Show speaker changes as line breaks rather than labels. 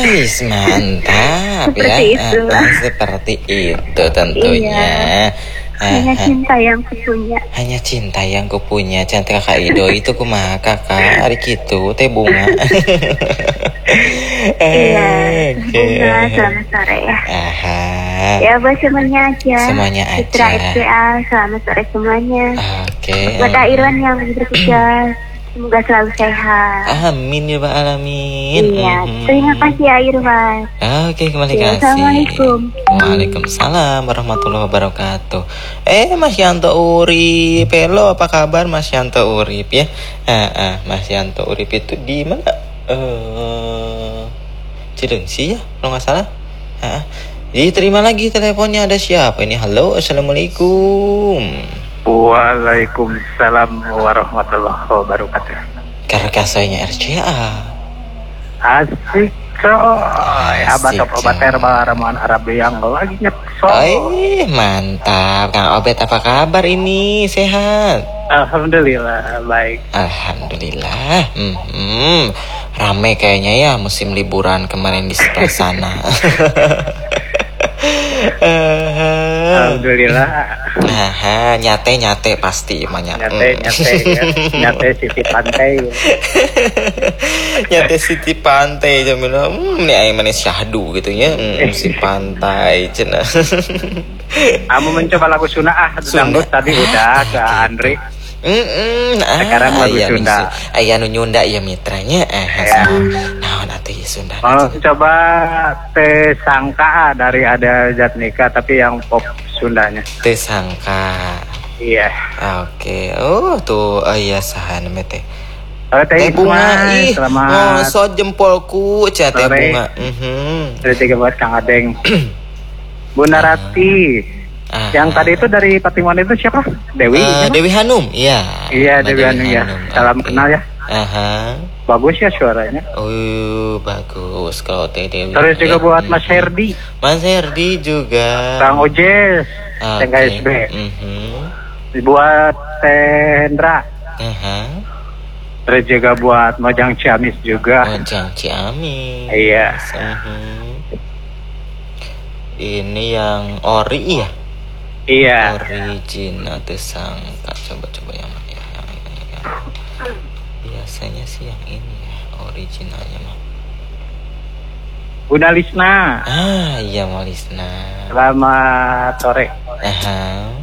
Wis mantap
Seperti
ya.
itulah.
Seperti itu tentunya.
Hanya cinta yang kupunya.
Hanya cinta yang kupunya. Cantik kakak Ido itu kumaha kakak hari gitu teh bunga.
Iya,
Oke.
bunga selamat sore ya.
Aha.
Ya buat semuanya aja.
Semuanya
Citra
aja.
FPA selamat sore semuanya.
Oke.
Buat Kak Irwan yang lagi bekerja, semoga selalu sehat.
Amin ya Pak alamin.
Iya, terima kasih ya Irwan.
Oke, kembali
Ya,
kasih.
Assalamualaikum.
Waalaikumsalam warahmatullahi wabarakatuh. Mas Yanto Urip, hello, apa kabar Mas Yanto Urip ya? Mas Yanto Urip itu di mana? Cilengsi ya, kalau nggak salah. Diterima lagi teleponnya, ada siapa ini? Halo, assalamualaikum.
Waalaikumsalam warahmatullahi wabarakatuh.
Karkasoynya RCA.
Asik coy, abad obat herbal ramuan Arabi yang lagi nyeksoy.
Mantap, Kang Obet apa kabar ini? Sehat?
Alhamdulillah baik.
Alhamdulillah. Rame kayaknya ya musim liburan kemarin di sebelah sana.
Alhamdulillah.
Nyate pasti emangnya.
Nyate sisi pantai.
Nyate sisi pantai jamila. Ini aing manis syahdu gitu ya. Si pantai cenah.
Kamu mencoba lagu Sunda dangdut tadi udah ke Andri. Sekarang lagu Sunda.
Aya nu Nyunda ya mitranya. Naon atuh Sunda.
Coba Teh Sangka dari Ada Jatnika tapi yang pop Sundanya.
Teh Sangka.
Iya.
Oke. Oh tuh iya saha namanya teh.
Teh
bunga
selamat.
Ngosot jempolku teh bunga.
Dari 13 Kang Adeng. Bunda Rati. Yang tadi itu dari Patimuan itu siapa? Dewi.
Dewi Hanum, iya.
Iya, Dewi Hanum ya. Salam kenal ya. Bagus ya suaranya.
Oh, bagus kalau Teh Dewi.
Terus juga buat Mas Herdi.
Mas Herdi juga.
Kang Ojes. TKSB. Buat Teh Hendra. Terus juga buat Mojang Ciamis juga.
Mojang Ciamis.
Iya. Ini
yang ori ya?
Iya.
Original Teh Sangka. Coba yang mana ya? Biasanya sih yang ini ya, originalnya mah.
Bunda Lisna.
Iya Mbak Lisna.
Selamat sore.